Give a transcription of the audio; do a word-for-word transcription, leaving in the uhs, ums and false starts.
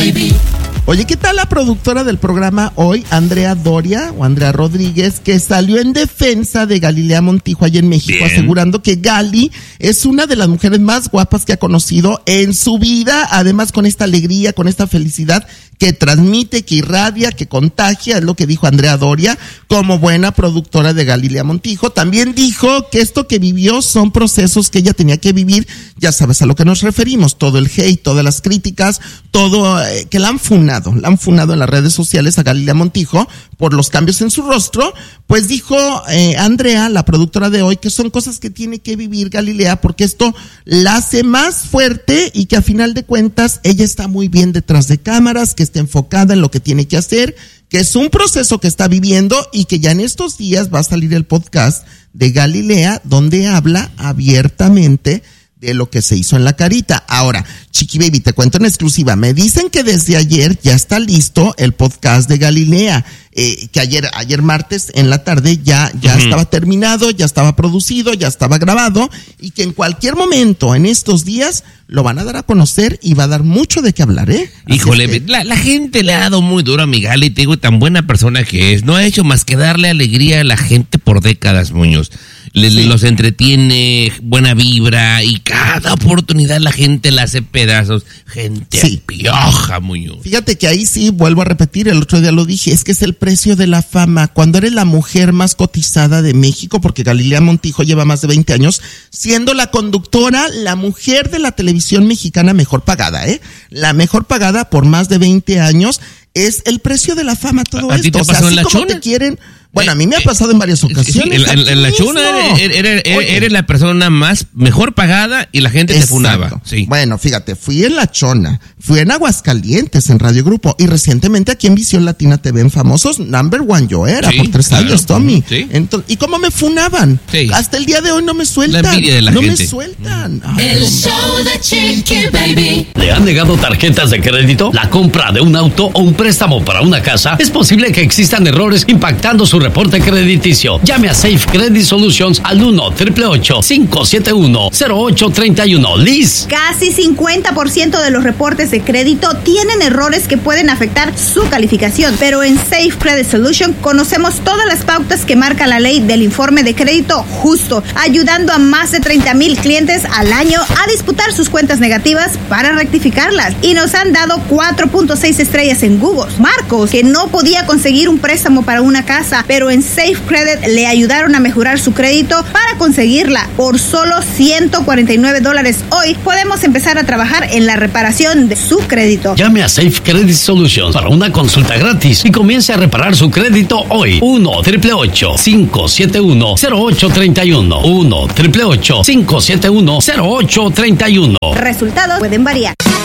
baby. Oye, ¿qué tal la productora del programa hoy, Andrea Doria o Andrea Rodríguez, que salió en defensa de Galilea Montijo allá en México, Bien. asegurando que Gali es una de las mujeres más guapas que ha conocido en su vida, además con esta alegría, con esta felicidad que transmite, que irradia, que contagia, es lo que dijo Andrea Doria, como buena productora de Galilea Montijo. También dijo que esto que vivió son procesos que ella tenía que vivir, ya sabes a lo que nos referimos, todo el hate, todas las críticas, todo, eh, que la han funado, la han funado en las redes sociales a Galilea Montijo por los cambios en su rostro. Pues dijo eh, Andrea, la productora de hoy, que son cosas que tiene que vivir Galilea porque esto la hace más fuerte y que a final de cuentas ella está muy bien detrás de cámaras, que está enfocada en lo que tiene que hacer, que es un proceso que está viviendo y que ya en estos días va a salir el podcast de Galilea donde habla abiertamente de lo que se hizo en la carita. Ahora, Chiqui Baby, te cuento en exclusiva, me dicen que desde ayer ya está listo el podcast de Galilea, eh, que ayer, ayer martes en la tarde ya, ya uh-huh. estaba terminado, ya estaba producido, ya estaba grabado, y que en cualquier momento en estos días lo van a dar a conocer y va a dar mucho de qué hablar, ¿eh? Así Híjole, es que... la, la gente le ha dado muy duro a mi Gali, te digo, tan buena persona que es, no ha hecho más que darle alegría a la gente por décadas, Muñoz. Le, sí. Los entretiene, buena vibra, y cada oportunidad la gente la hace pedazos. Gente sí. pioja, Muñoz. Fíjate que ahí sí, vuelvo a repetir, el otro día lo dije, es que es el precio de la fama. Cuando eres la mujer más cotizada de México, porque Galilea Montijo lleva más de veinte años, siendo la conductora, la mujer de la televisión mexicana mejor pagada, ¿eh? La mejor pagada por más de veinte años, es el precio de la fama, todo ¿A, a esto. ti te o sea, pasó así en la como chona? te quieren... Bueno, a mí me ha pasado en varias ocasiones. Sí, en, en, en la chona eres, eres, eres la persona más mejor pagada y la gente Exacto. te funaba. Sí. Bueno, fíjate, fui en la chona, fui en Aguascalientes, en Radio Grupo, y recientemente aquí en Visión Latina T V en Famosos, number one yo era, sí, por tres claro. años, Tommy. Sí. Entonces, ¿y cómo me funaban? Sí. Hasta el día de hoy no me sueltan. La envidia de la no gente. me sueltan. Ay, el show de Chiqui Baby. ¿Le han negado tarjetas de crédito? ¿La compra de un auto o un préstamo para una casa? Es posible que existan errores impactando su reporte crediticio. Llame a Safe Credit Solutions al uno, ocho ocho ocho, cinco siete uno, cero ocho tres uno. Liz. Casi cincuenta por ciento de los reportes de crédito tienen errores que pueden afectar su calificación, pero en Safe Credit Solutions conocemos todas las pautas que marca la ley del informe de crédito justo, ayudando a más de treinta mil clientes al año a disputar sus cuentas negativas para rectificarlas. Y nos han dado cuatro punto seis estrellas en Google. Marcos, que no podía conseguir un préstamo para una casa, pero en Safe Credit le ayudaron a mejorar su crédito para conseguirla por solo ciento cuarenta y nueve dólares. Hoy podemos empezar a trabajar en la reparación de su crédito. Llame a Safe Credit Solutions para una consulta gratis y comience a reparar su crédito hoy. uno, ocho ocho ocho, cinco siete uno, cero ocho tres uno. uno, ocho ocho ocho, cinco siete uno, cero ocho tres uno. Resultados pueden variar.